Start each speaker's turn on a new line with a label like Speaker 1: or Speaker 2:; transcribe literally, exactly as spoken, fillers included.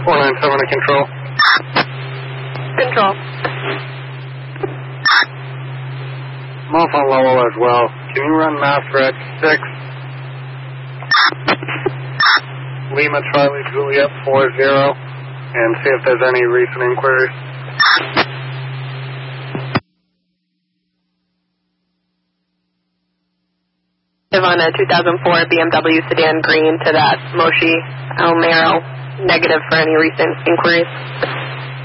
Speaker 1: four nine seven to control.
Speaker 2: Control.
Speaker 1: I'm off on Lowell as well. Can you run master at six? Lima Charlie Juliet four zero and see if there's any recent inquiries.
Speaker 2: On a two thousand four B M W sedan green to that Moshi Almero, negative for any recent inquiries.